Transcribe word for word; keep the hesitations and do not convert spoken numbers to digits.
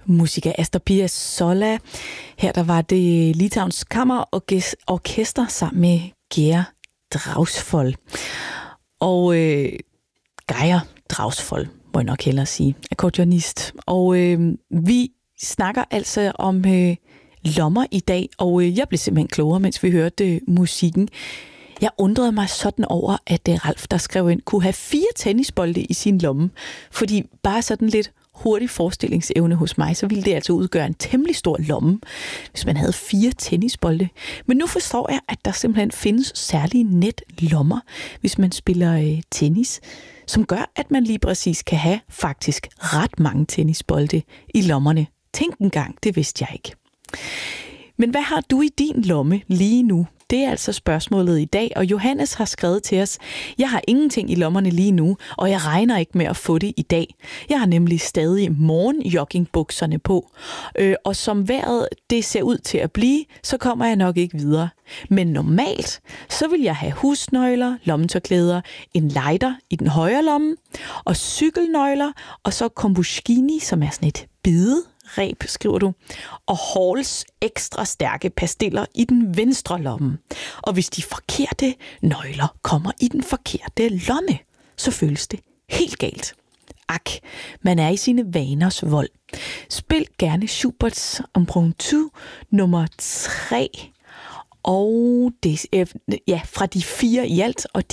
Musica Astor Piazzolla. Her der var det Litauens Kammerorkester sammen med Geir Dragsvold. Og øh, Geir Dragsvold, må jeg nok hellere sige, akkordionist. Og øh, vi snakker altså om øh, lommer i dag, og øh, jeg blev simpelthen klogere, mens vi hørte øh, musikken. Jeg undrede mig sådan over, at øh, Ralf, der skrev ind, kunne have fire tennisbolde i sin lomme, fordi bare sådan lidt hurtig forestillingsevne hos mig, så ville det altså udgøre en temmelig stor lomme, hvis man havde fire tennisbolde. Men nu forstår jeg, at der simpelthen findes særlige netlommer, hvis man spiller øh, tennis, som gør, at man lige præcis kan have faktisk ret mange tennisbolde i lommerne. Tænk engang, det vidste jeg ikke. Men hvad har du i din lomme lige nu? Det er altså spørgsmålet i dag, og Johannes har skrevet til os: jeg har ingenting i lommerne lige nu, og jeg regner ikke med at få det i dag. Jeg har nemlig stadig morgenjoggingbukserne på, øh, og som vejret det ser ud til at blive, så kommer jeg nok ikke videre. Men normalt, så vil jeg have husnøgler, lommetørklæder, en lighter i den højre lomme, og cykelnøgler, og så kombuskini, som er sådan et bide. Reb, skriver du, og Halls ekstra stærke pastiller i den venstre lomme. Og hvis de forkerte nøgler kommer i den forkerte lomme, så føles det helt galt. Ak, man er i sine vaners vold. Spil gerne Schuberts Impromptu nummer tre, og det, ja, fra de fire i alt, og